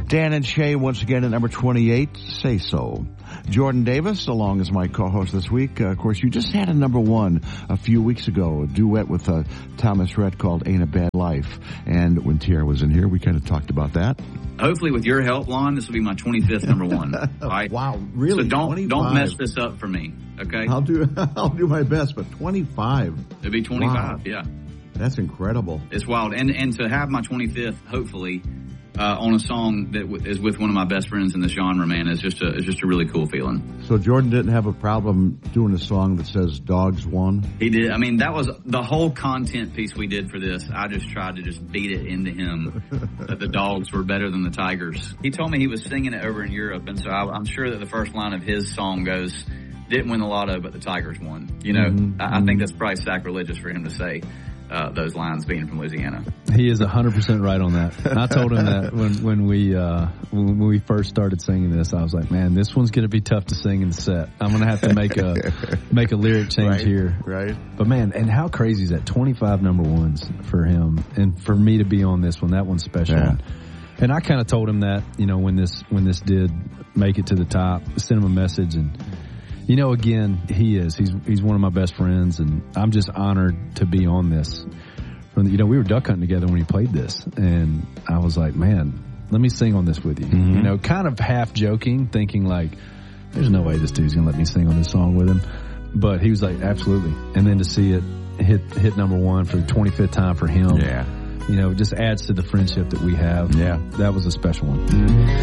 Dan and Shay once again at number 28, Say So. Jordan Davis, along as my co-host this week. Of course, you just had a number one a few weeks ago, a duet with Thomas Rhett called Ain't a Bad Life. And when Tierra was in here, we kind of talked about that. Hopefully with your help, Lon, this will be my 25th number one. Right? Wow, really? So don't mess this up for me, okay? I'll do my best, but 25. It'll be 25, wow. Yeah. That's incredible. It's wild. And to have my 25th, hopefully, on a song that is with one of my best friends in this genre, man, is just a really cool feeling. So Jordan didn't have a problem doing a song that says Dogs Won? He did. I mean, that was the whole content piece we did for this. I just tried to just beat it into him that the dogs were better than the tigers. He told me he was singing it over in Europe, and so I'm sure that the first line of his song goes, didn't win the lotto, but the Tigers won. You know, I think that's probably sacrilegious for him to say those lines being from Louisiana. He is 100% right on that. I told him that when we first started singing this, I was like, man, this one's going to be tough to sing in the set. I'm going to have to make a lyric change here. Right. But man, and how crazy is that? 25 number ones for him, and for me to be on this one, that one's special. Yeah. And I kind of told him that, you know, when this did make it to the top, sent him a message, and you know, again, he's one of my best friends, and I'm just honored to be on this. You know, we were duck hunting together when he played this, and I was like, man, let me sing on this with you. Mm-hmm. You know, kind of half joking, thinking like, there's no way this dude's gonna let me sing on this song with him. But he was like, absolutely. And then to see it hit number one for the 25th time for him, yeah, you know, it just adds to the friendship that we have. Yeah, that was a special one. Mm-hmm.